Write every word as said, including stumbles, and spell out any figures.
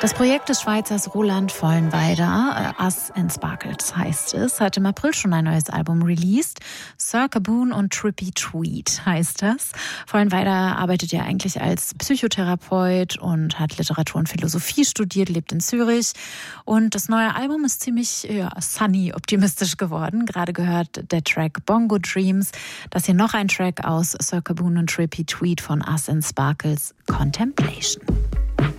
Das Projekt des Schweizers Roland Vollenweider, Us and Sparkles heißt es, hat im April schon ein neues Album released. Sir Kaboon und Trippy Tweed heißt das. Vollenweider arbeitet ja eigentlich als Psychotherapeut und hat Literatur und Philosophie studiert, lebt in Zürich. Und das neue Album ist ziemlich ja, sunny, optimistisch geworden. Gerade gehört der Track Bongo Dreams. Das hier noch ein Track aus Sir Kaboon und Trippy Tweed von Us and Sparkles, Contemplation.